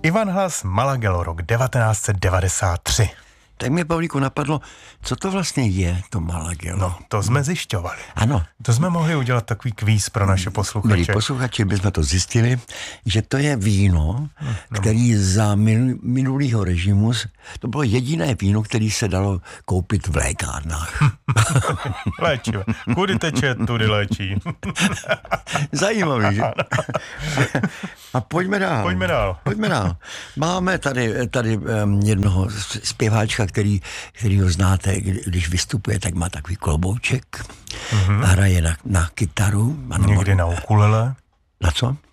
Ivan Hlas, Malagelo, rok 1993. Tak mě, Pavlíku, napadlo, co to vlastně je, to Malagelo. No, to jsme zjišťovali. Ano. To jsme mohli udělat takový kvíz pro naše posluchače. Milí posluchači, bychom to zjistili, že to je víno, který za minulýho režimu, to bylo jediné víno, který se dalo koupit v lékárnách. Léčivé. Kudy teče, tudy léčí. Zajímavý, že? A pojďme dál. Máme tady jednoho zpěváčka, který ho znáte, když vystupuje, tak má takový klobouček, hraje na kytaru. Někdy na ukulele. Na co?